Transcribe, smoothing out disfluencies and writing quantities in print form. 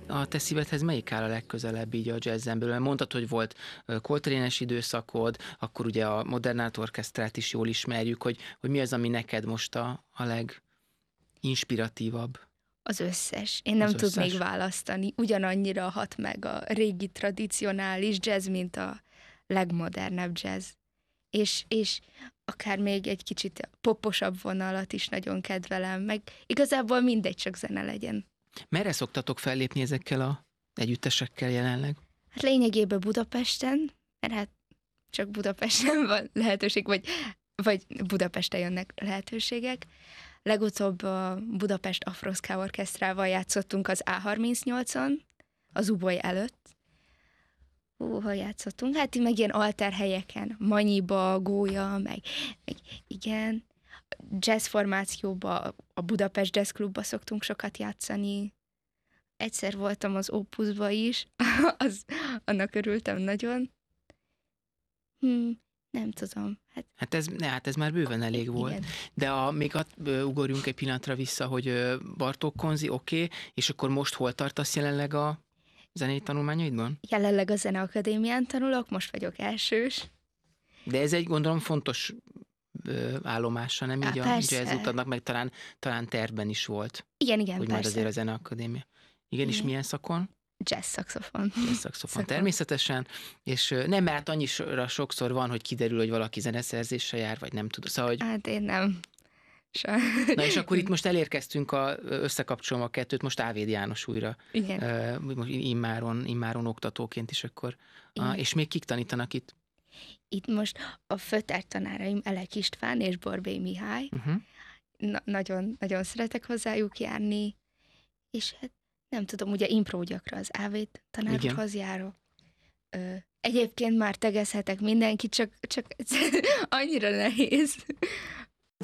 a te szívedhez melyik áll a legközelebb így a jazzen belül? Mondtad, hogy volt Coltrane-es időszakod, akkor ugye a Modern Art Orchestrát is jól ismerjük, hogy mi az, ami neked most a leginspiratívabb? Az összes. Én nem tudnék választani. Ugyanannyira hat meg a régi tradicionális jazz, mint a legmodernebb jazz. És akár még egy kicsit poposabb vonalat is nagyon kedvelem, meg igazából mindegy, csak zene legyen. Merre szoktatok fellépni ezekkel a együttesekkel jelenleg? Hát lényegében Budapesten, mert hát csak Budapesten van lehetőség, vagy Budapesten jönnek lehetőségek. Legutóbb a Budapest Afroszká Orkesztrával játszottunk az A38-on, az Uboly előtt. Hol játszottunk? Hát meg ilyen alterhelyeken, Manyiba, Gólya, meg igen. Jazz formációba, a Budapest Jazz Klubba szoktunk sokat játszani. Egyszer voltam az Opusba is, annak örültem nagyon. Nem tudom. Hát ez már bőven elég volt. Igen. De még ugorjunk egy pillanatra vissza, hogy Bartók Konzi, oké, és akkor most hol tartasz jelenleg a zenei tanulmányaidban? Jelenleg a Zeneakadémián tanulok, most vagyok elsős. De ez egy, gondolom, fontos állomása, nem így a jazz utadnak, meg talán tervben is volt. Igen, hogy persze. majd azért a Zeneakadémia. Igen, és milyen szakon? Jazz szaxofon. Jazz szaxofon, természetesen, és nem, mert annyira sokszor van, hogy kiderül, hogy valaki zeneszerzéssel jár, vagy nem tud. Szóval, hogy... Hát én nem. Na és akkor itt most elérkeztünk, összekapcsolom a kettőt, most Ávéd János újra. Igen. Most immáron oktatóként is akkor. És még kik tanítanak itt? Itt most a főtártanáraim Elek István és Borbély Mihály. Nagyon, nagyon szeretek hozzájuk járni, és hát nem tudom, ugye imprógyakra az Ávéd tanárokhoz járok. Egyébként már tegezhetek mindenki, csak annyira nehéz.